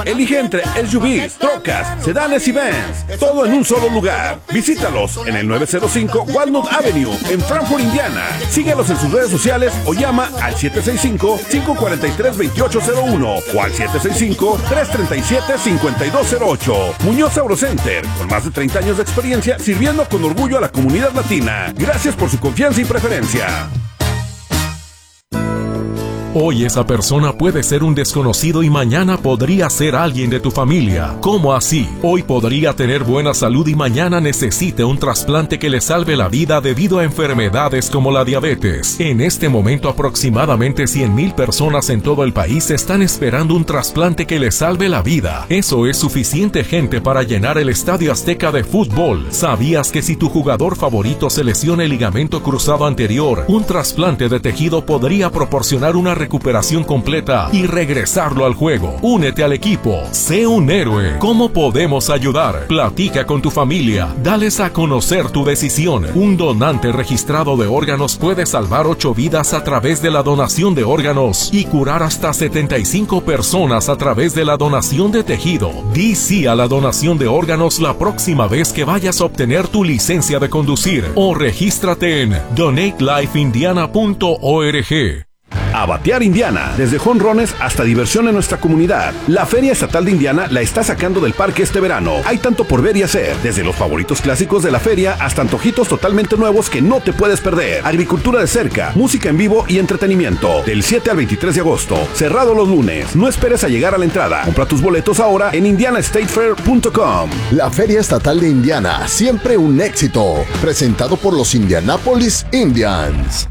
Elige entre SUVs, trocas, sedanes y vans. Todo en un solo lugar. Visítalos en el 905 Walnut Avenue en Frankfort, Indiana. Síguelos en sus redes sociales o llama al 765-543-2801 o al 765-337-5208. Muñoz Eurocenter, con más de 30 años de experiencia sirviendo con orgullo a la comunidad latina. Gracias por su confianza y preferencia. Hoy esa persona puede ser un desconocido y mañana podría ser alguien de tu familia. ¿Cómo así? Hoy podría tener buena salud y mañana necesite un trasplante que le salve la vida debido a enfermedades como la diabetes. En este momento aproximadamente 100,000 personas en todo el país están esperando un trasplante que le salve la vida. Eso es suficiente gente para llenar el Estadio Azteca de fútbol. ¿Sabías que si tu jugador favorito se lesiona el ligamento cruzado anterior, un trasplante de tejido podría proporcionar una recuperación completa y regresarlo al juego? Únete al equipo, sé un héroe. ¿Cómo podemos ayudar? Platica con tu familia, dales a conocer tu decisión. Un donante registrado de órganos puede salvar 8 vidas a través de la donación de órganos y curar hasta 75 personas a través de la donación de tejido. Di sí a la donación de órganos la próxima vez que vayas a obtener tu licencia de conducir o regístrate en donatelifeindiana.org. A batear Indiana, desde jonrones hasta diversión en nuestra comunidad. La Feria Estatal de Indiana la está sacando del parque este verano. Hay tanto por ver y hacer, desde los favoritos clásicos de la feria hasta antojitos totalmente nuevos que no te puedes perder. Agricultura de cerca, música en vivo y entretenimiento. Del 7 al 23 de agosto, cerrado los lunes. No esperes a llegar a la entrada. Compra tus boletos ahora en indianastatefair.com. La Feria Estatal de Indiana, siempre un éxito. Presentado por los Indianapolis Indians.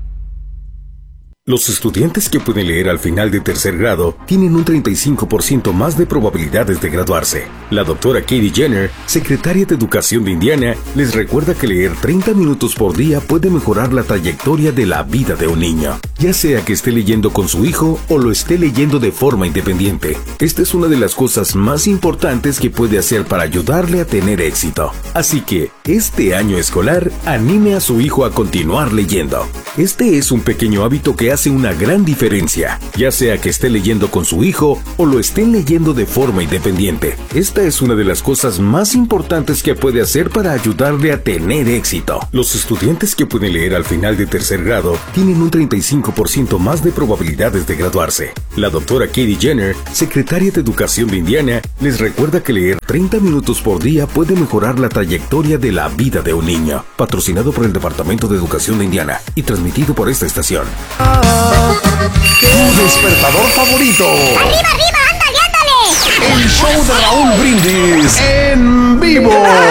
Los estudiantes que pueden leer al final de tercer grado tienen un 35% más de probabilidades de graduarse. La doctora Katie Jenner, secretaria de Educación de Indiana, les recuerda que leer 30 minutos por día puede mejorar la trayectoria de la vida de un niño, ya sea que esté leyendo con su hijo o lo esté leyendo de forma independiente. Esta es una de las cosas más importantes que puede hacer para ayudarle a tener éxito. Así que, este año escolar, anime a su hijo a continuar leyendo. Este es un pequeño hábito que hace una gran diferencia, ya sea que esté leyendo con su hijo o lo estén leyendo de forma independiente. Esta es una de las cosas más importantes que puede hacer para ayudarle a tener éxito. Los estudiantes que pueden leer al final de tercer grado tienen un 35% más de probabilidades de graduarse. La doctora Katie Jenner, secretaria de Educación de Indiana, les recuerda que leer 30 minutos por día puede mejorar la trayectoria de la vida de un niño. Patrocinado por el Departamento de Educación de Indiana y transmitido por esta estación. Tu despertador favorito. ¡Arriba, arriba! ¡Ándale, ándale! El show de Raúl Brindis en vivo.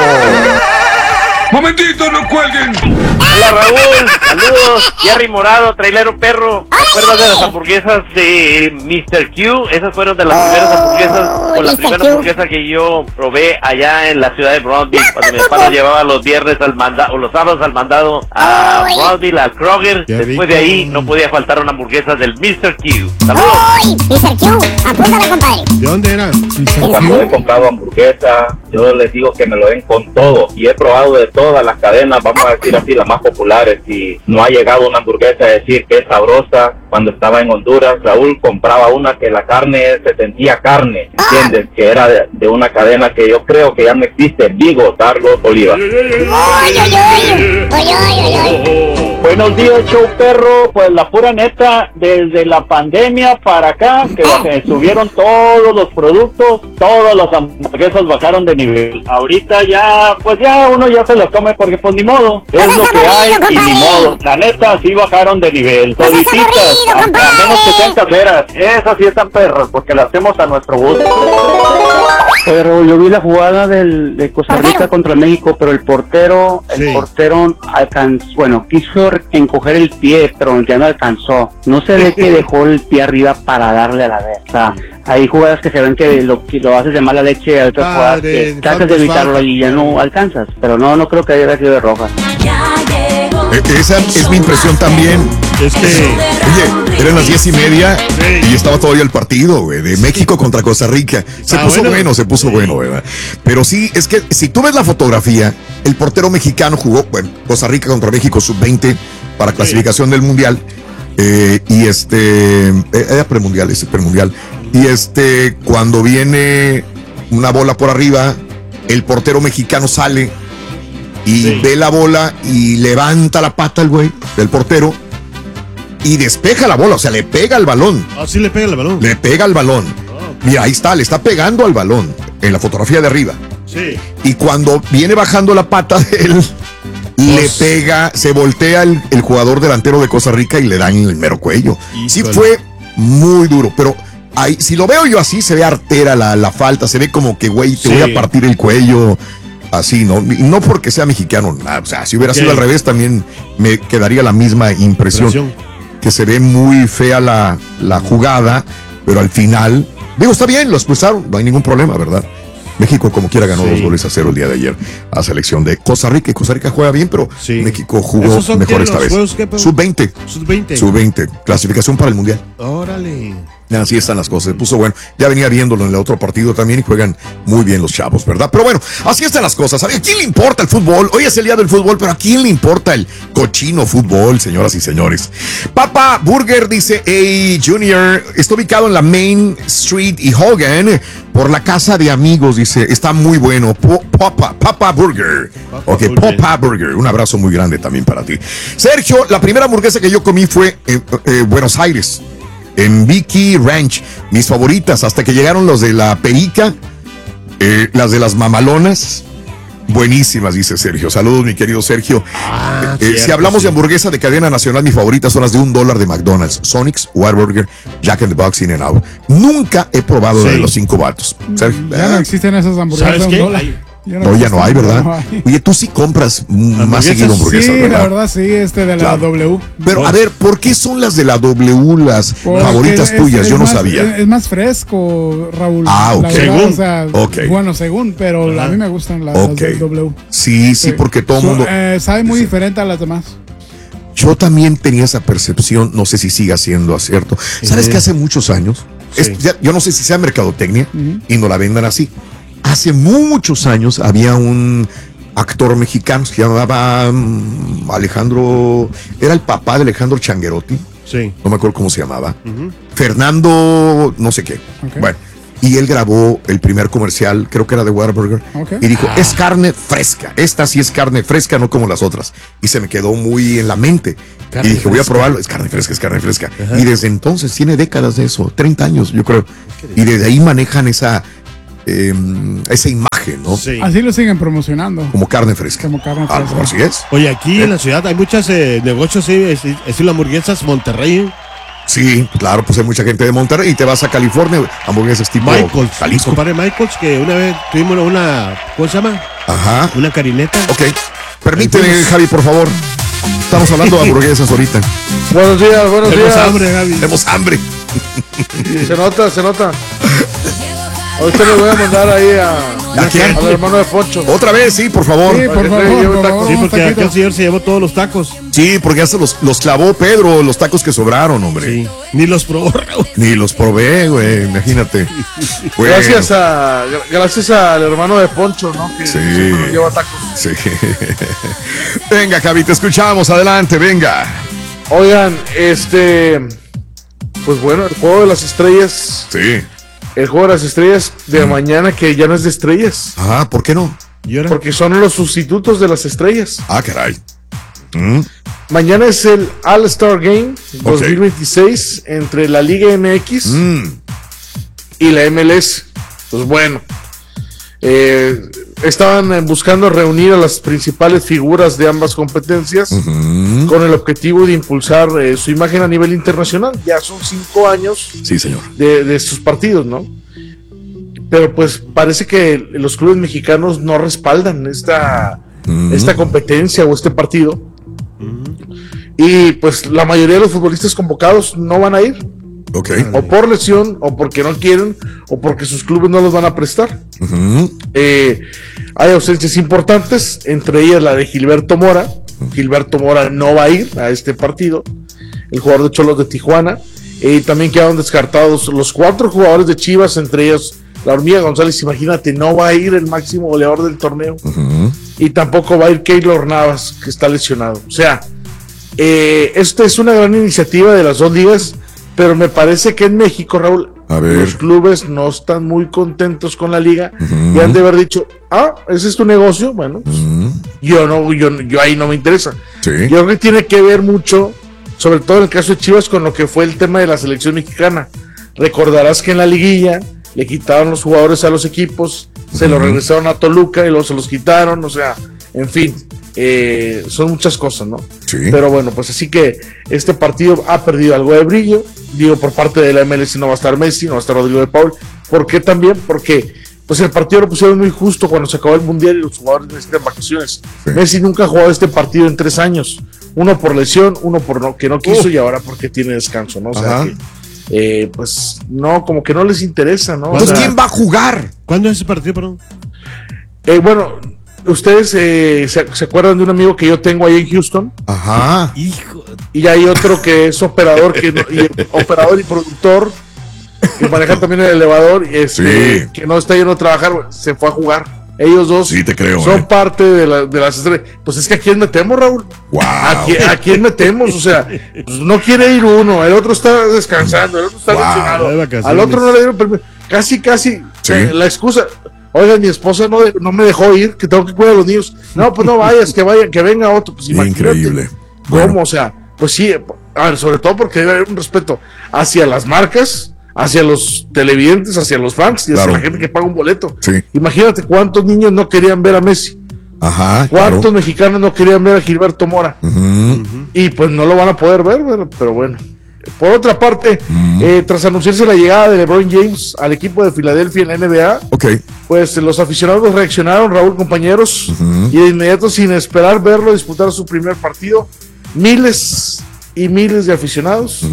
¡Momentito, no cuelguen! Hola Raúl, saludos, Jerry Morado, trailero perro. ¿Te acuerdas de las hamburguesas de Mr. Q? Esas fueron de las primeras hamburguesas, o la primera hamburguesa que yo probé allá en la ciudad de Brownsville, cuando mi papá nos llevaba los viernes al mandado, o los sábados al mandado a Brownsville, al Kroger. Después de ahí no podía faltar una hamburguesa del Mr. Q. Saludos. ¡Uy! Mr. Q, apúntale, compadre. ¿De dónde era? Cuando he comprado hamburguesa, yo les digo que me lo den con todo, y he probado de todas las cadenas, vamos a decir así, las más populares, y no ha llegado una hamburguesa a decir que es sabrosa. Cuando estaba en Honduras, Raúl compraba una que la carne se sentía carne, ¿entiendes? Que era de una cadena que yo creo que ya no existe, Vigo, Carlos, Oliva. ¡Ay, ay, ay! ¡Ay, ay, ay! Buenos días, show perro. Pues la pura neta, desde la pandemia para acá, que subieron todos los productos, todas las hamburguesas bajaron de nivel. Ahorita ya, pues ya uno ya se las come porque pues ni modo, es lo que hay y ni modo. La neta, sí bajaron de nivel, todititas, a menos que sean caseras. Esas sí están perras, porque las hacemos a nuestro gusto. Pero yo vi la jugada de Costa Rica contra México, pero el portero alcanzó, bueno, quiso encoger el pie, pero ya no alcanzó. No se ve que dejó el pie arriba para darle a la vez. O sea, hay jugadas que se ven que lo haces de mala leche, hay otras jugadas que tratas de evitarlo y ya no alcanzas. Pero no creo que haya sido de roja. Esa es mi impresión también. Oye, eran las 10:30 y estaba todavía el partido, güey, de México contra Costa Rica. Se puso bueno, ¿verdad? Pero sí, es que si tú ves la fotografía, el portero mexicano jugó, bueno, Costa Rica contra México sub-20 para clasificación del Mundial. Era premundial. Y cuando viene una bola por arriba, el portero mexicano sale y ve la bola y levanta la pata el güey del portero y despeja la bola, o sea, le pega al balón. Ah, sí le pega al balón. Le pega al balón. Mira, ahí está, le está pegando al balón en la fotografía de arriba. Sí. Y cuando viene bajando la pata de él, le pega, se voltea el jugador delantero de Costa Rica y le dan en el mero cuello. Híjole. Sí fue muy duro, pero ahí, si lo veo yo así, se ve artera la falta, se ve como que, güey, te voy a partir el cuello. Así, ¿no? No porque sea mexicano, o sea, si hubiera sido al revés también me quedaría la misma impresión. Que se ve muy fea la jugada, pero al final, digo, está bien, lo expulsaron, no hay ningún problema, ¿verdad? México como quiera ganó 2-0 el día de ayer a selección de Costa Rica, y Costa Rica juega bien, pero México jugó mejor esta vez. Sub-20. Sub-20, clasificación para el Mundial. Órale. Así están las cosas, se puso bueno. Ya venía viéndolo en el otro partido también y juegan muy bien los chavos, ¿verdad? Pero bueno, así están las cosas. ¿A quién le importa el fútbol? Hoy es el día del fútbol, pero ¿a quién le importa el cochino fútbol, señoras y señores? Papa Burger dice, hey Junior, está ubicado en la Main Street y Hogan por la casa de amigos, dice, está muy bueno. Papa Burger. Papa Burger. Un abrazo muy grande también para ti. Sergio, la primera hamburguesa que yo comí fue en Buenos Aires, en Vicky Ranch, mis favoritas, hasta que llegaron los de la Perica, las de las mamalonas, buenísimas, dice Sergio. Saludos, mi querido Sergio. Si hablamos de hamburguesa de cadena nacional, mis favoritas son las de $1 de McDonald's, Sonics, Whataburger, Jack in the Box, In-N-Out. Nunca he probado de los 5 vatos. Ya no existen esas hamburguesas de $1. No, ya no hay, ¿verdad? No hay. Oye, tú sí compras más seguido hamburguesas, sí, ¿verdad? La verdad, sí, de la W. Pero, a ver, ¿por qué son las de la W las favoritas tuyas? Yo no sabía. Es más fresco, Raúl. Ah, ok. Según. O sea, bueno, según, pero a mí me gustan las de W. Sí, porque todo el mundo... sabe muy diferente a las demás. Yo también tenía esa percepción, no sé si siga siendo cierto. ¿Sabes que hace muchos años? Yo no sé si sea mercadotecnia y no la vendan así. Hace muchos años había un actor mexicano, se llamaba Alejandro, era el papá de Alejandro Changuerotti. Sí. No me acuerdo cómo se llamaba. Fernando, no sé qué. Okay. Bueno, y él grabó el primer comercial, creo que era de Whataburger. Okay. Y dijo, es carne fresca. Esta sí es carne fresca, no como las otras. Y se me quedó muy en la mente. Carne y dije, voy a probarlo. Es carne fresca, es carne fresca. Ajá. Y desde entonces, tiene décadas de eso, 30 años, yo creo. Y desde ahí manejan esa imagen, ¿no? Sí. Así lo siguen promocionando. Como carne fresca. Así es. Oye, aquí en la ciudad hay muchos negocios, estilo hamburguesas Monterrey. Sí, claro, pues hay mucha gente de Monterrey y te vas a California, hamburguesas tipo Michael's. Jalisco. Compadre Michael's, que una vez tuvimos una ¿cómo se llama? Ajá. Una carineta. Ok. Permíteme, Javi, por favor. Estamos hablando de hamburguesas ahorita. Buenos días. Tenemos hambre, Javi. Tenemos hambre. Se nota. Ahorita le voy a mandar ahí al hermano de Poncho. Otra vez, sí, por favor. Sí, por favor. Sí, porque aquel señor se llevó todos los tacos. Sí, porque ya se los clavó Pedro, los tacos que sobraron, hombre. Sí. Ni los probó. Ni los probé, güey, imagínate. Bueno. Gracias al hermano de Poncho, ¿no? Que lleva tacos. Sí. Venga, Javi, te escuchamos, adelante, venga. Oigan, pues bueno, el juego de las estrellas. Sí. El juego de las estrellas de mañana, que ya no es de estrellas. Ah, ¿por qué no? Porque son los sustitutos de las estrellas. Ah, caray. Mañana es el All-Star Game 2026 entre la Liga MX y la MLS. Pues bueno, estaban buscando reunir a las principales figuras de ambas competencias con el objetivo de impulsar su imagen a nivel internacional. Ya son 5 años, sí, señor, de estos partidos, ¿no? Pero pues parece que los clubes mexicanos no respaldan esta competencia o este partido. Y pues la mayoría de los futbolistas convocados no van a ir. Okay. O por lesión, o porque no quieren, o porque sus clubes no los van a prestar. Hay ausencias importantes, entre ellas la de Gilberto Mora. Gilberto Mora no va a ir a este partido, el jugador de Cholos de Tijuana. También quedaron descartados los 4 jugadores de Chivas, entre ellos la Hormiga González. Imagínate, no va a ir el máximo goleador del torneo. Y tampoco va a ir Keylor Navas, que está lesionado. O sea, esta es una gran iniciativa de las dos ligas. Pero me parece que en México, Raúl, A ver. Los clubes no están muy contentos con la liga y han de haber dicho, ese es tu negocio, bueno, pues, yo ahí no me interesa. Sí. Yo creo que tiene que ver mucho, sobre todo en el caso de Chivas, con lo que fue el tema de la selección mexicana. Recordarás que en la liguilla le quitaron los jugadores a los equipos, se los regresaron a Toluca y luego se los quitaron, o sea, en fin, son muchas cosas, ¿no? Sí. Pero bueno, pues así que este partido ha perdido algo de brillo, digo, por parte de la MLS no va a estar Messi, no va a estar Rodrigo de Paul. ¿Por qué también? Porque pues el partido lo pusieron muy justo cuando se acabó el Mundial y los jugadores necesitan vacaciones. Sí. Messi nunca ha jugado este partido en 3 años, uno por lesión, uno por que no quiso y ahora porque tiene descanso, ¿no? O sea que, pues no, como que no les interesa, ¿no? Entonces, ¿quién va a jugar? ¿Cuándo es ese partido, perdón? Bueno, ustedes se acuerdan de un amigo que yo tengo ahí en Houston. Ajá. Hijo. Y hay otro que es operador, operador y productor, que maneja también el elevador, que no está yendo a trabajar, se fue a jugar. Ellos dos son parte de las estrellas. Pues es que ¿a quién metemos, Raúl? Wow. ¿A quién metemos? O sea, pues no quiere ir uno, el otro está descansando, el otro está lesionado, al otro no le dieron permiso. Casi, la excusa, oiga, mi esposa no me dejó ir, que tengo que cuidar a los niños. No, pues no vayas, que venga otro. Pues increíble. ¿Cómo? Bueno. O sea, pues sí, a ver, sobre todo porque debe haber un respeto hacia las marcas, hacia los televidentes, hacia los fans y hacia la gente que paga un boleto. Sí. Imagínate cuántos niños no querían ver a Messi. Ajá. ¿Cuántos mexicanos no querían ver a Gilberto Mora? Y pues no lo van a poder ver, pero bueno. Por otra parte, tras anunciarse la llegada de LeBron James al equipo de Filadelfia en la NBA, pues los aficionados reaccionaron, Raúl, compañeros, y de inmediato, sin esperar verlo disputar su primer partido, miles y miles de aficionados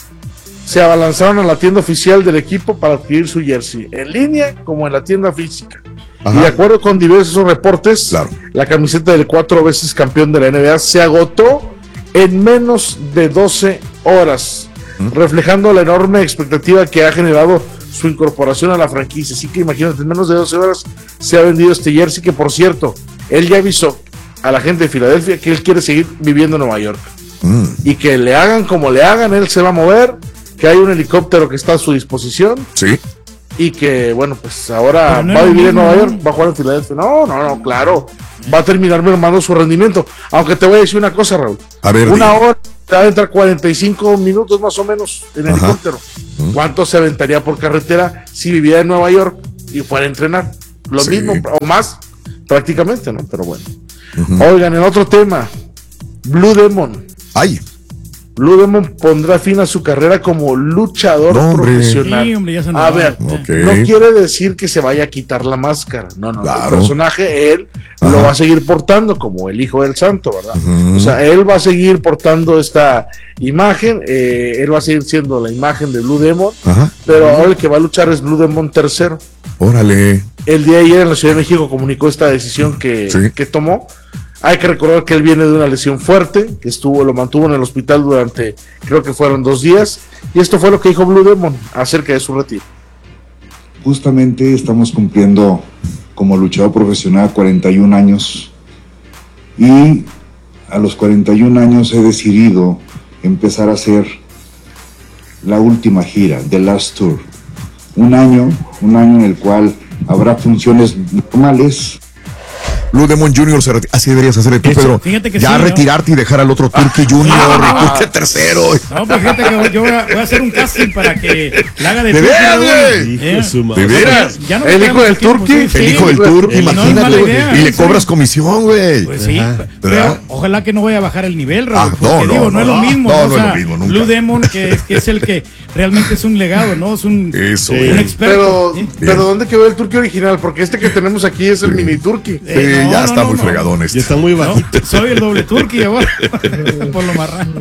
se abalanzaron a la tienda oficial del equipo para adquirir su jersey, en línea como en la tienda física. Y de acuerdo con diversos reportes, la camiseta del 4 veces campeón de la NBA se agotó en menos de 12 horas, reflejando la enorme expectativa que ha generado su incorporación a la franquicia. Así que imagínate, en menos de 12 horas se ha vendido este jersey, que por cierto, él ya avisó a la gente de Filadelfia que él quiere seguir viviendo en Nueva York. Y que le hagan como le hagan, él se va a mover, que hay un helicóptero que está a su disposición. Sí. Y que, bueno, pues ahora va a vivir en Nueva York, va a jugar en Filadelfia. No, claro. Va a terminar mermando su rendimiento. Aunque te voy a decir una cosa, Raúl. A ver, una hora te va a entrar 45 minutos más o menos en helicóptero. ¿Cuánto se aventaría por carretera si viviera en Nueva York y fuera a entrenar? Lo mismo o más, prácticamente, ¿no? Pero bueno. Oigan, en otro tema, Blue Demon. Blue Demon pondrá fin a su carrera como luchador profesional. Sí, hombre, a ver, no quiere decir que se vaya a quitar la máscara. No. El personaje, él lo va a seguir portando como el Hijo del Santo, ¿verdad? O sea, él va a seguir portando esta imagen. Él va a seguir siendo la imagen de Blue Demon. Pero ahora el que va a luchar es Blue Demon III. Órale. El día de ayer en la Ciudad de México comunicó esta decisión que tomó. Hay que recordar que él viene de una lesión fuerte, que lo mantuvo en el hospital durante, creo que fueron 2 días, y esto fue lo que dijo Blue Demon acerca de su retiro. Justamente estamos cumpliendo como luchador profesional 41 años, y a los 41 años he decidido empezar a hacer la última gira, The Last Tour. Un año en el cual habrá funciones normales. Blue Demon Jr. así deberías hacer tú, Pedro. Ya retirarte y dejar al otro Turkey Jr. y Turkey tercero. No, pues fíjate que yo voy a hacer un casting para que la haga de Turkey. ¿De veras? El hijo del Turkey. El hijo del Turkey, imagínate. Y le cobras comisión, güey. Pues sí, pero ojalá que no vaya a bajar el nivel, Raúl. No es lo mismo. No es lo mismo, nunca. Blue Demon, que es el que realmente es un legado, ¿no? Es un experto. Pero ¿dónde quedó el Turkey original? Porque este que tenemos aquí es el mini Turkey. Ya está muy fregadón este. Ya está muy bajito. Soy el doble Turkey ahora. Por lo marrano.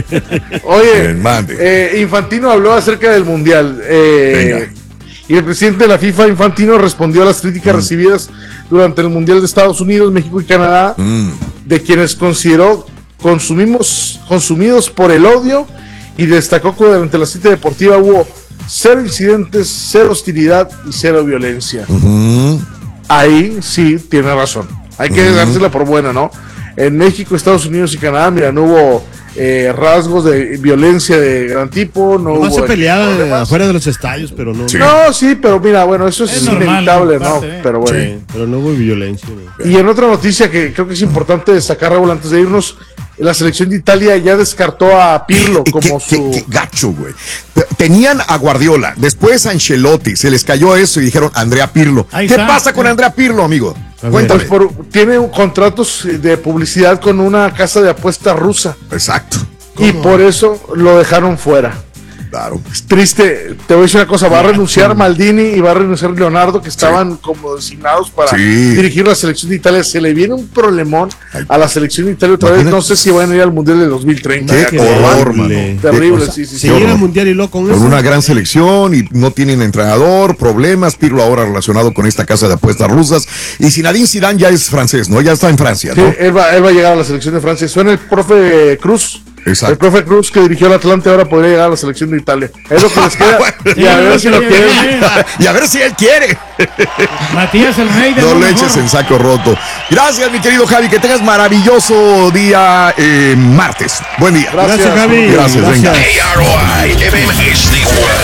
Oye, Infantino habló acerca del Mundial. Y el presidente de la FIFA, Infantino, respondió a las críticas recibidas durante el Mundial de Estados Unidos, México y Canadá, de quienes consideró consumidos por el odio, y destacó que durante la cita deportiva hubo 0 incidentes, 0 hostilidad y 0 violencia. Ahí sí tiene razón. Hay que dársela por buena, ¿no? En México, Estados Unidos y Canadá, mira, no hubo rasgos de violencia de gran tipo. No se peleaba afuera de los estadios, pero no. Sí. No, sí, pero mira, bueno, eso es inevitable, ¿no? Pero bueno. Sí, pero no hubo violencia. ¿no? Y en otra noticia que creo que es importante destacar, Raúl, antes de irnos, la selección de Italia ya descartó a Pirlo como qué gacho, güey. Tenían a Guardiola, después a Ancelotti, se les cayó eso y dijeron Andrea Pirlo. ¿Qué pasa con Andrea Pirlo, amigo? Cuéntame. Pues tiene contratos de publicidad con una casa de apuestas rusa. Exacto. Y por eso lo dejaron fuera. Claro. Es triste. Te voy a decir una cosa, va a renunciar Maldini y va a renunciar Leonardo, que estaban como designados para dirigir la selección de Italia. Se le viene un problemón a la selección de Italia otra vez. No sé si van a ir al Mundial de 2030. Qué horror, mano. Terrible, sí. Ir al Mundial y loco con una gran selección y no tienen entrenador, problemas. Pirlo ahora relacionado con esta casa de apuestas rusas. Y Zinedine Zidane ya es francés, ¿no? Ya está en Francia, ¿no? Sí, él va a llegar a la selección de Francia. Suena el profe Cruz. Exacto. El profe Cruz, que dirigió al Atlante, ahora podría llegar a la selección de Italia. Es lo que les queda. Y a ver si lo quieren. Y a ver si él quiere. Matías Almeida. No le eches en saco roto. Gracias, mi querido Javi. Que tengas maravilloso día martes. Buen día. Gracias Javi. Gracias. Venga. AROI MMHD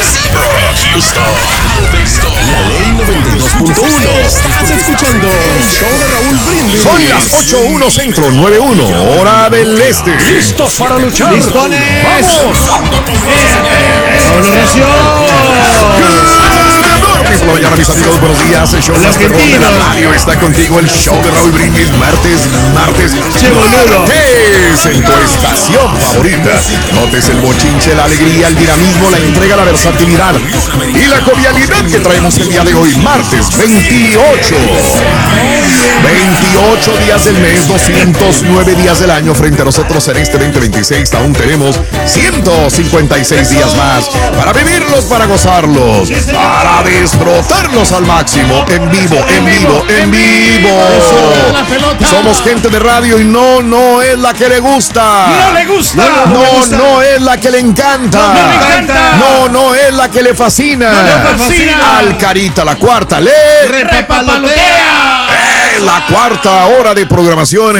La Ley 92.1. Estás escuchando el show de Raúl Brindis. Son las 8:01 Centro, 9:01 hora del Este. ¿Listos para luchar? ¡Listones! ¡Vamos! Por la mañana, mis amigos, buenos días. El show más perrón de la radio está contigo. El show de Raúl Brindis, martes, martes en tu estación favorita. Notes el bochinche, la alegría, el dinamismo, la entrega, la versatilidad y la jovialidad que traemos el día de hoy, martes 28 días del mes, 209 días del año. Frente a nosotros en este 2026 aún tenemos 156 días más para vivirlos, para gozarlos, para disfrutarlos al máximo, en vivo. Somos gente de radio y no es la que le gusta. No le gusta. No es la que le encanta. No es la que le fascina. Al Carita, la cuarta, repapalotea. La cuarta hora de programación